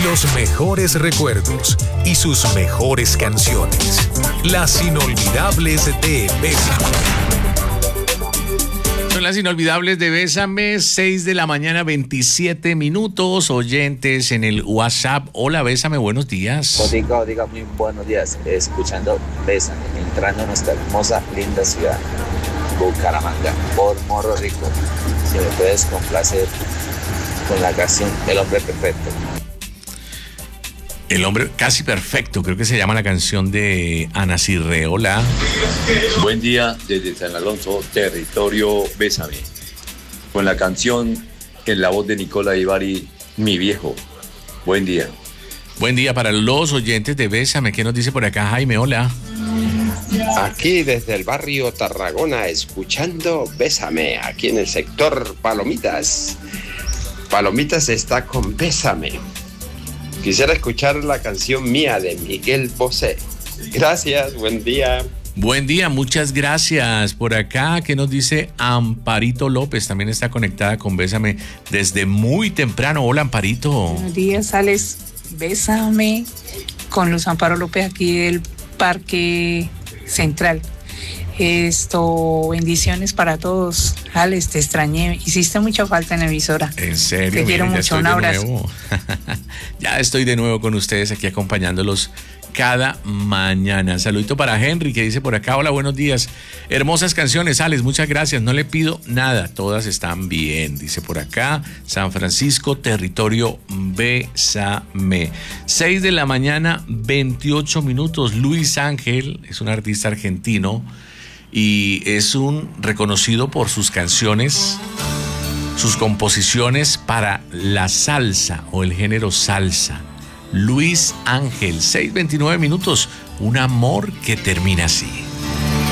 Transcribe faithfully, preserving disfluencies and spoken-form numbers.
Los mejores recuerdos y sus mejores canciones. Las inolvidables de Bésame. Son las inolvidables de Bésame, seis de la mañana, veintisiete minutos. Oyentes en el WhatsApp. Hola, Bésame, buenos días. Diga, diga, muy buenos días. Escuchando Bésame, entrando en nuestra hermosa, linda ciudad, Bucaramanga, por Morro Rico. Si me puedes complacer con la canción El Hombre Perfecto. El hombre casi perfecto, creo que se llama la canción de Ana Cirre. Hola. Buen día desde San Alonso, territorio Bésame. Con la canción en la voz de Nicola Ibarri, Mi Viejo. Buen día. Buen día para los oyentes de Bésame. ¿Qué nos dice por acá, Jaime? Hola. Aquí desde el barrio Tarragona, escuchando Bésame, aquí en el sector Palomitas. Palomitas está con Bésame. Quisiera escuchar la canción mía de Miguel Bosé. Gracias, buen día. Buen día, muchas gracias. Por acá, ¿qué nos dice Amparito López? También está conectada con Bésame desde muy temprano. Hola, Amparito. Buenos días, Alex. Bésame con Luz Amparo López aquí del Parque Central. Esto, bendiciones para todos. Alex, te extrañé, hiciste mucha falta en la emisora. En serio, te quiero miren, mucho, un abrazo. Ya estoy de nuevo con ustedes aquí acompañándolos cada mañana. Saludito para Henry, que dice por acá: hola, buenos días, hermosas canciones, Alex, muchas gracias, no le pido nada, todas están bien, dice por acá. San Francisco, territorio Bésame. Seis de la mañana, veintiocho minutos. Luis Ángel es un artista argentino y es un reconocido por sus canciones, sus composiciones para la salsa o el género salsa. Luis Ángel, seis veintinueve minutos, un amor que termina así.